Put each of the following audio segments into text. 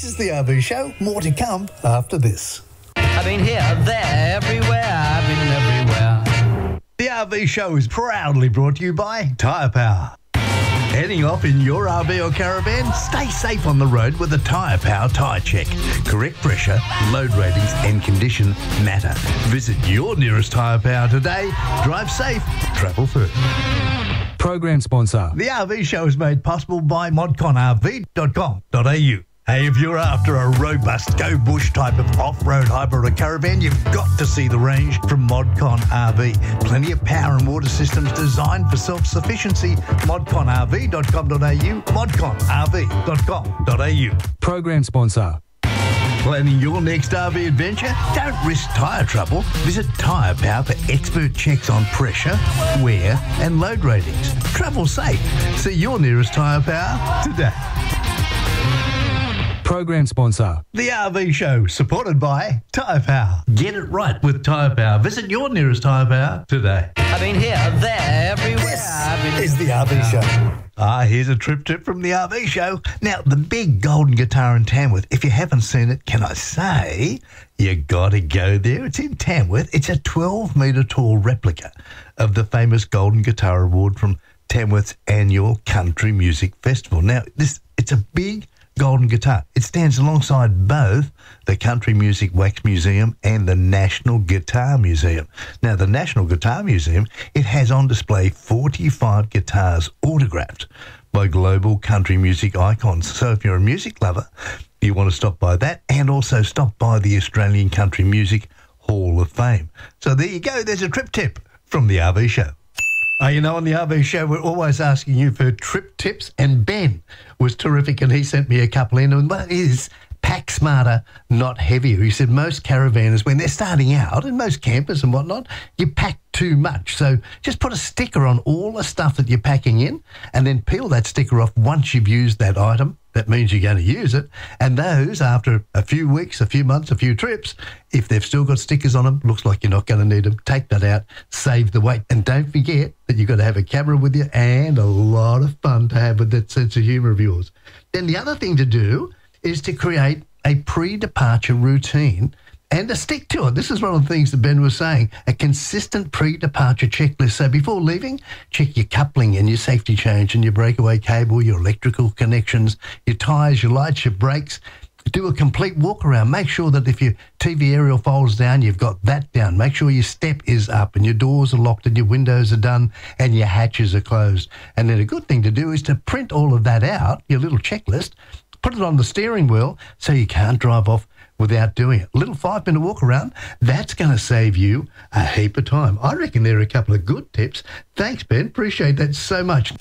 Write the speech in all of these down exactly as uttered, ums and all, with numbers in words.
This is the R V Show. More to come after this. I've been here, there, everywhere. I've been everywhere. The R V Show is proudly brought to you by Tyre Power. Heading off in your R V or caravan? Stay safe on the road with a Tyre Power tyre check. Correct pressure, load ratings and condition matter. Visit your nearest Tyre Power today. Drive safe, travel first. Program sponsor. The R V Show is made possible by modcon r v dot com dot a u. Hey, if you're after a robust go-bush type of off-road hybrid or caravan, you've got to see the range from Modcon R V. Plenty of power and water systems designed for self-sufficiency. modcon r v dot com dot a u, modcon r v dot com dot a u. Program sponsor. Planning your next R V adventure? Don't risk tyre trouble. Visit Tyre Power for expert checks on pressure, wear and load ratings. Travel safe. See your nearest Tyre Power today. Program sponsor. The R V Show, supported by Tyre Power. Get it right with Tyre Power. Visit your nearest Tyre Power today. I've been here, there, everywhere. This I've been is the R V Show. Ah, here's a trip tip from the R V Show. Now, the big golden guitar in Tamworth, if you haven't seen it, can I say, you got to go there. It's in Tamworth. It's a twelve metre tall replica of the famous Golden Guitar Award from Tamworth's annual Country Music Festival. Now, this it's a big golden guitar. It stands alongside both the Country Music Wax Museum and the National Guitar Museum. Now, the National Guitar Museum, it has on display forty-five guitars autographed by global country music icons. So if you're a music lover, you want to stop by that and also stop by the Australian Country Music Hall of Fame. So there you go. There's a trip tip from the R V Show. Uh, you know, on the R V Show, we're always asking you for trip tips, and Ben was terrific, and he sent me a couple in. And one is pack smarter, not heavier. He said most caravanners, when they're starting out, and most campers and whatnot, you pack too much. So just put a sticker on all the stuff that you're packing in, and then peel that sticker off once you've used that item. That means you're going to use it. And those, after a few weeks, a few months, a few trips, if they've still got stickers on them, looks like you're not going to need them, take that out, save the weight. And don't forget that you've got to have a camera with you and a lot of fun to have with that sense of humour of yours. Then the other thing to do is to create a pre-departure routine and to stick to it. This is one of the things that Ben was saying, a consistent pre-departure checklist. So before leaving, check your coupling and your safety change and your breakaway cable, your electrical connections, your tyres, your lights, your brakes. Do a complete walk around. Make sure that if your T V aerial folds down, you've got that down. Make sure your step is up and your doors are locked and your windows are done and your hatches are closed. And then a good thing to do is to print all of that out, your little checklist, put it on the steering wheel so you can't drive off without doing it. A little five-minute walk around, that's going to save you a heap of time. I reckon there are a couple of good tips. Thanks, Ben. Appreciate that so much.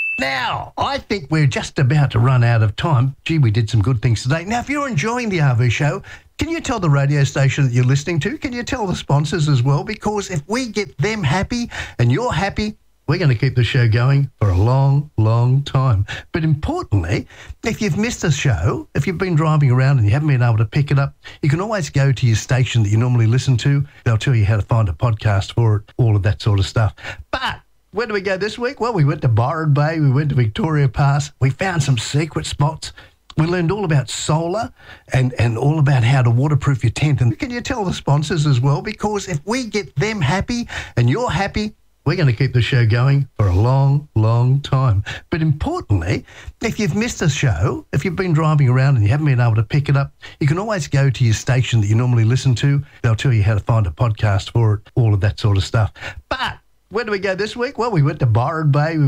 Now, I think we're just about to run out of time. Gee, we did some good things today. Now, if you're enjoying the R V Show, can you tell the radio station that you're listening to? Can you tell the sponsors as well? Because if we get them happy and you're happy, we're going to keep the show going for a long, long time. But importantly, if you've missed a show, if you've been driving around and you haven't been able to pick it up, you can always go to your station that you normally listen to. They'll tell you how to find a podcast for it, all of that sort of stuff. But where do we go this week? Well, we went to Byron Bay, we went to Victoria Pass, we found some secret spots. We learned all about solar and, and all about how to waterproof your tent. And can you tell the sponsors as well? Because if we get them happy and you're happy, we're going to keep the show going for a long, long time. But importantly, if you've missed a show, if you've been driving around and you haven't been able to pick it up, you can always go to your station that you normally listen to. They'll tell you how to find a podcast for it, all of that sort of stuff. But where do we go this week? Well, we went to Byron Bay.